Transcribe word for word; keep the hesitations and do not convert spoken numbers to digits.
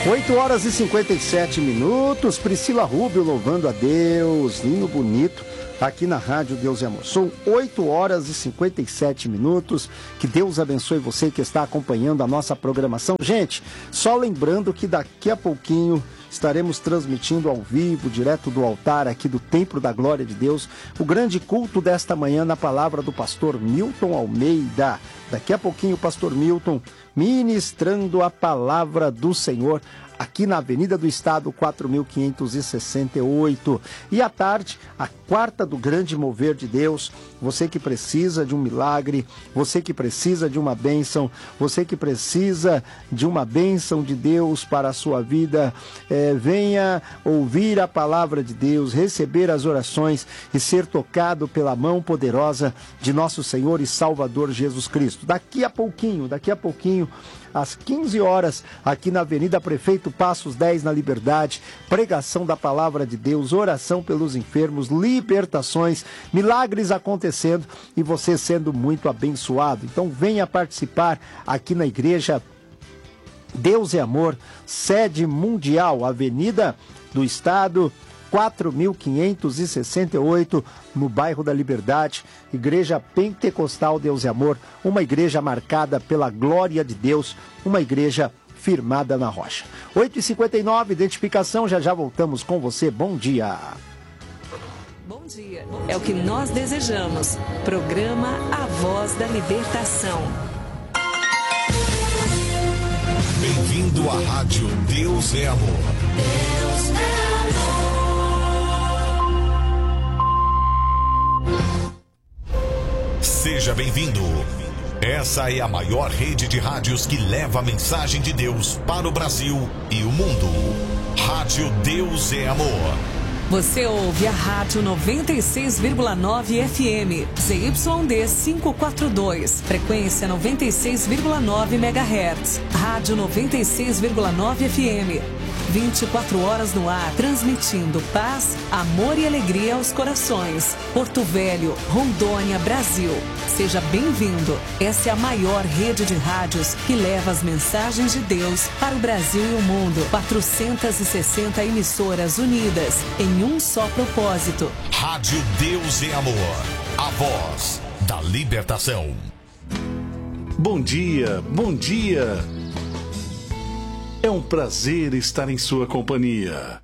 oito horas e cinquenta e sete minutos, Priscila Rubio louvando a Deus, lindo, bonito, aqui na Rádio Deus e Amor. São oito horas e cinquenta e sete minutos, que Deus abençoe você que está acompanhando a nossa programação. Gente, só lembrando que daqui a pouquinho estaremos transmitindo ao vivo, direto do altar aqui do Templo da Glória de Deus, o grande culto desta manhã na palavra do pastor Milton Almeida. Daqui a pouquinho o pastor Milton ministrando a palavra do Senhor aqui na Avenida do Estado, quatro mil quinhentos e sessenta e oito. E à tarde, a quarta do grande mover de Deus. Você que precisa de um milagre, você que precisa de uma bênção, você que precisa de uma bênção de Deus para a sua vida, é, venha ouvir a palavra de Deus, receber as orações e ser tocado pela mão poderosa de nosso Senhor e Salvador Jesus Cristo. Daqui a pouquinho, daqui a pouquinho, às quinze horas, aqui na Avenida Prefeito Passos dez, na Liberdade, pregação da palavra de Deus, oração pelos enfermos, libertações, milagres acontecendo e você sendo muito abençoado. Então venha participar aqui na igreja Deus é Amor, sede mundial, Avenida do Estado, quatro mil quinhentos e sessenta e oito, no bairro da Liberdade, Igreja Pentecostal Deus e Amor, uma igreja marcada pela glória de Deus, uma igreja firmada na rocha. oito e cinquenta e nove, identificação, já já voltamos com você, bom dia. Bom dia, é o que nós desejamos. Programa A Voz da Libertação. Bem-vindo à Rádio Deus é Amor. Deus é amor. Seja bem-vindo. Essa é a maior rede de rádios que leva a mensagem de Deus para o Brasil e o mundo. Rádio Deus é Amor. Você ouve a Rádio noventa e seis vírgula nove F M, Z Y D quinhentos e quarenta e dois, frequência noventa e seis vírgula nove megahertz. Rádio noventa e seis vírgula nove F M. vinte e quatro horas no ar, transmitindo paz, amor e alegria aos corações. Porto Velho, Rondônia, Brasil. Seja bem-vindo. Essa é a maior rede de rádios que leva as mensagens de Deus para o Brasil e o mundo. quatrocentas e sessenta emissoras unidas em um só propósito. Rádio Deus é Amor, a voz da libertação. Bom dia, bom dia. É um prazer estar em sua companhia.